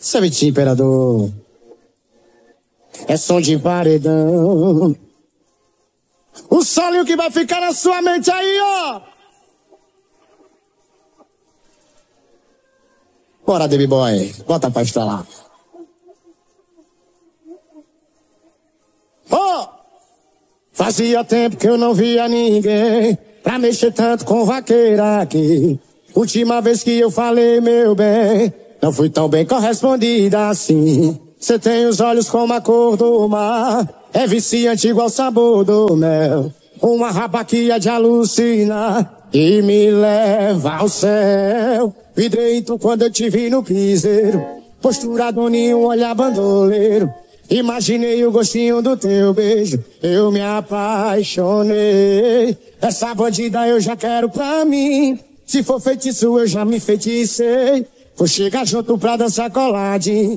Sabe, imperador, é som de paredão. O solinho que vai ficar na sua mente aí, ó. Bora, Baby Boy, bota pra estralar. Oh! Fazia tempo que eu não via ninguém pra mexer tanto com vaqueira aqui. Última vez que eu falei, meu bem, não fui tão bem correspondida assim. Cê tem os olhos como a cor do mar, é viciante igual o sabor do mel. Uma rabaquia de alucinar e me leva ao céu. Vidrei tu quando eu te vi no piseiro, posturado em um olhar bandoleiro. Imaginei o gostinho do teu beijo, eu me apaixonei. Essa bandida eu já quero pra mim, se for feitiço eu já me feticei. Vou chegar junto pra dançar coladinho.